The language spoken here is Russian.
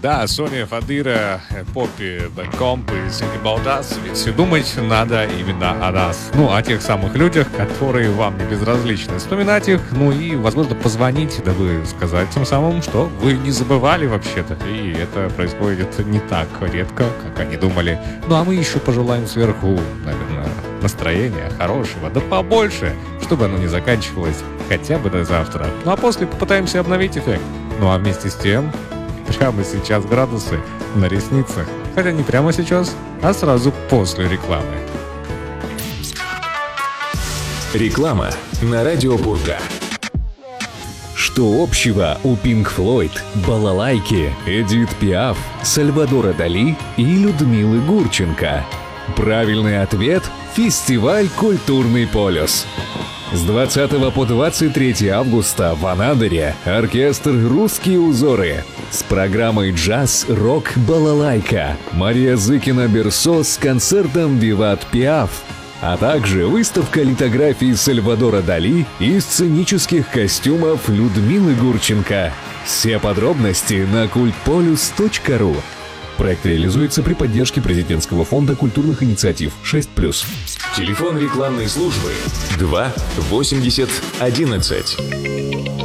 Да, Соня Фадыра, Поппи, Бэккомп и Sing About Us. Ведь думать надо именно о нас. Ну, о тех самых людях, которые вам не безразличны. Вспоминать их, ну и, возможно, позвонить, дабы сказать тем самым, что вы не забывали вообще-то. И это происходит не так редко, как они думали. Ну, а мы еще пожелаем сверху, наверное, настроения хорошего, да побольше, чтобы оно не заканчивалось хотя бы до завтра. Ну, а после попытаемся обновить эффект. Ну, а вместе с тем... Прямо сейчас градусы на ресницах. Хотя не прямо сейчас, а сразу после рекламы. Реклама на Радио Пурга. Что общего у Pink Floyd, Балалайки, Эдит Пиаф, Сальвадора Дали и Людмилы Гурченко? Правильный ответ – фестиваль «Культурный полюс». С 20 по 23 августа в Анадыре оркестр «Русские узоры» с программой «Джаз, рок, балалайка», Мария Зыкина-Берсо с концертом «Виват Пиаф», а также выставка литографий Сальвадора Дали и сценических костюмов Людмилы Гурченко. Все подробности на kultpolius.ru. Проект реализуется при поддержке Президентского фонда культурных инициатив 6+. Телефон рекламной службы 2 80 11.